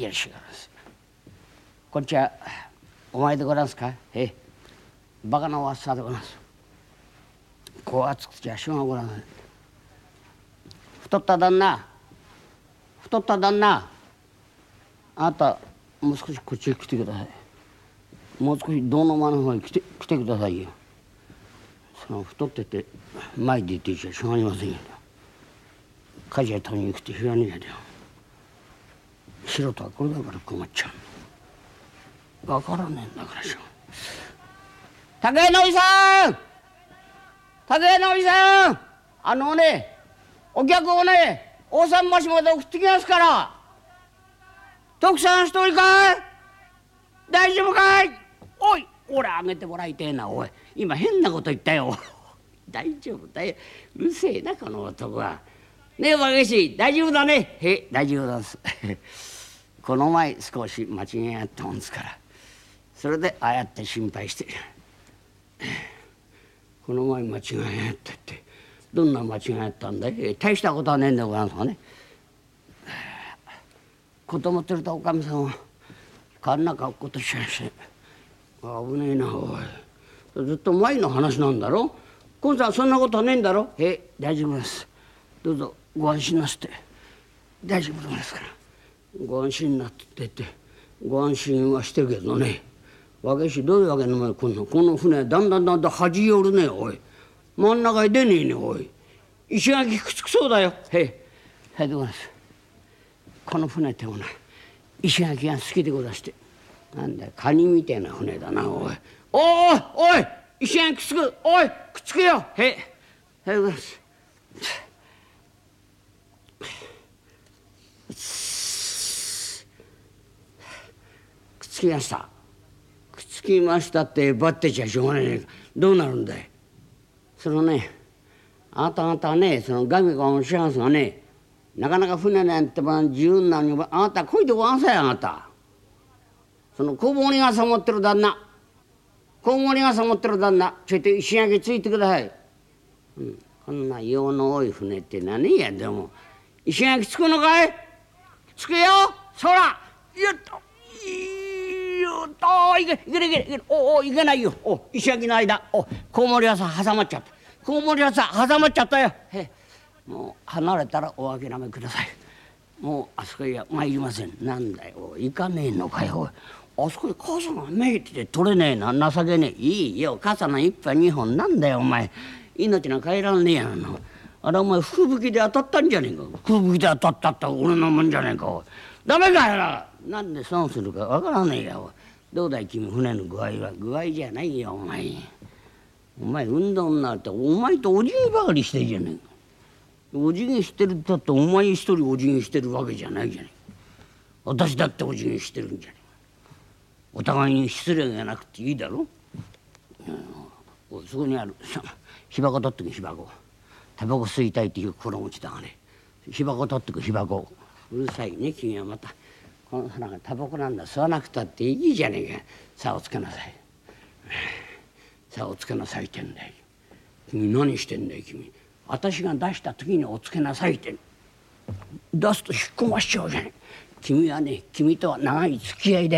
よろしくお願いします。こんにちは。お前でございますか。バカなおっさんでございます。こう暑くて足がごらん。太った旦那、太った旦那、あなたもう少しこっちへ来てください。もう少し堂の間の方に来てくださいよ。その太ってて前で言っていちゃしょうがありませんよ。火事や取りに行くって知らねえやでよ。素人はこれだから困っちゃう。分からねえんだからしょ。竹井のおじさん、竹井のおじさん、お客をね、大さん町まで送ってきますから。徳さん一人かい？大丈夫かい？おい、俺あげてもらいてえな。おい、今変なこと言ったよ。大丈夫だよ。うるせえなこの男は。ねえ若し、大丈夫だね。大丈夫なんです。この前少し間違いあったもんですから、それでああやって心配して。この前間違いあったって、どんな間違いあったんだい？大したことはねえんでございますがね。子供連れたおかみさんはカンナか落っことしちゃいまして、危ねえなおい。ずっと前の話なんだろ。今さんそんなことはねえんだろ。大丈夫です。どうぞご安心なすって。大丈夫ですから。ご安心なって言ってご安心はしてるけどね。若いしどういうわけの前この船だんだん端寄るね。おい、真ん中へ出ねえね。おい、石垣くっつくそうだよ。でございます。この船ってもな石垣が好きでござして、なんだよカニみたいな船だな。おいおい、石垣くっつく。おい、くっつけよ。でございます。くっつきました。くっつきましたってバッテちゃしょうがないね。どうなるんだい。そのね、あなたはね、そのガミがおっしゃいますがね、なかなか船なんて自由なのにあなたこいでごらんさい。あなたその小盛がさ持ってる旦那、小盛がさ持ってる旦那、ちょいと石垣ついてください。こんな用の多い船って何や。でも石垣つくのかい？つくよ。そらやったいけいけないよ。石垣の間コウモリ屋さん挟まっちゃった。コウモリ屋さん挟まっちゃったよ。もう離れたらお諦めください。もうあそこへは参りません。なんだよ行かねえのかよ。あそこへ傘がめいて取れねえな。情けねえ。いいよ傘の一杯二本なんだよお前。命が帰らんねえやな。あれお前吹雪で当たったんじゃねえか。吹雪で当たったって俺のもんじゃねえか。ダメかよな。なんで損するかわからねえや。どうだい君、船の具合は。具合じゃないよお前。お前運動になるとお前とお辞儀ばかりしてるじゃねえか。お辞儀してるだってお前一人お辞儀してるわけじゃないじゃねえか。私だってお辞儀してるんじゃねえか。お互いに失礼がなくていいだろ。そこにある火箱取ってく。火箱タバコ吸いたいっていう心持ちだがね、火箱取ってく。火箱うるさいね君は。またこの花がタバコなんだ。吸わなくたっていいじゃねえか。さあおつけなさい。さあおつけなさいってんだよ。君何してんだよ君。私が出した時におつけなさいって出すと引っ込ましちゃうじゃねえ。君はね、君とは長い付き合いで